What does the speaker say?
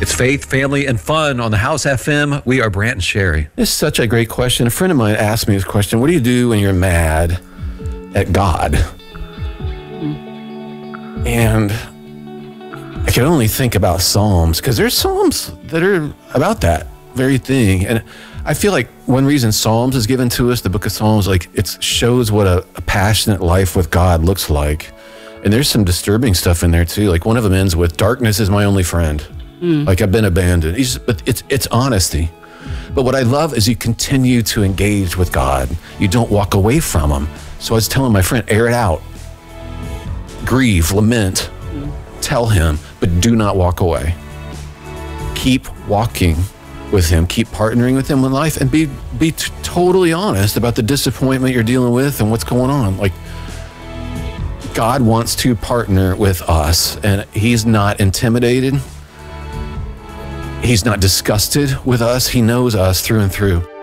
It's faith, family, and fun on the House FM. We are Brant and Sherry. This is such a great question. A friend of mine asked me this question. What do you do when you're mad at God? And I can only think about Psalms, because there's Psalms that are about that very thing. And I feel like one reason Psalms is given to us, the book of Psalms, like it shows what a passionate life with God looks like. And there's some disturbing stuff in there too. Like one of them ends with, darkness is my only friend. Like I've been abandoned. But it's honesty. But what I love is you continue to engage with God. You don't walk away from him. So I was telling my friend, air it out. Grieve, lament, tell him, but do not walk away. Keep walking with him, keep partnering with him in life, and be totally honest about the disappointment you're dealing with and what's going on. Like, God wants to partner with us, and he's not intimidated. He's not disgusted with us. He knows us through and through.